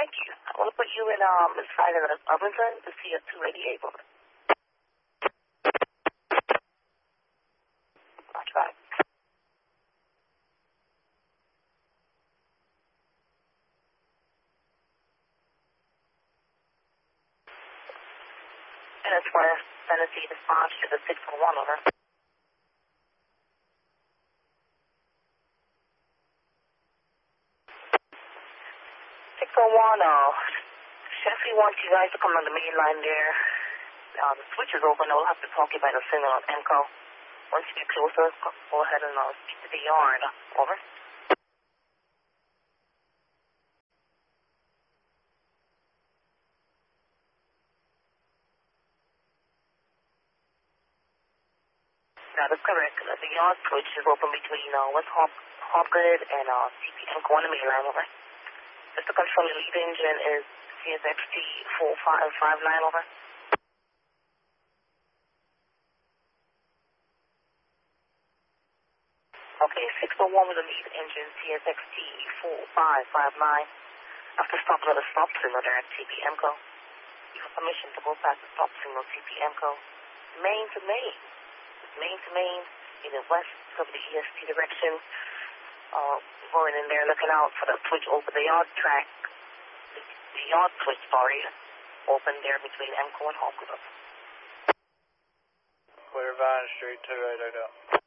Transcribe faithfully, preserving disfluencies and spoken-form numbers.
thank you. I want to put you in um inside of the Irvington to see a two eighty-eight over. Watch back. And it's for Tennessee response to the six oh one over. six oh one, uh, Chevy wants you guys to come on the main line there. Uh, the switch is open. I'll have to talk to you by the signal on M C O. Once you get closer, go ahead and uh, speak to the yard. Over. That is correct. Uh, the yard switch is open between uh, West Hop Hopgood and uh, C P M C O on the main line. Over. Just to confirm, the lead engine is C S X T four five five nine. Over. Okay, six oh one with the lead engine, C S X T four five five nine. After stopping at a stop signal there at C P M C O, you have permission to go past the stop signal C P M C O. Main to main. Main to main in the west of the E S T direction. Uh, going in there looking out for the switch over the yard track. The, the yard switch, sorry, open there between M C O and Hopgood. Clear Vine Street two eight eight.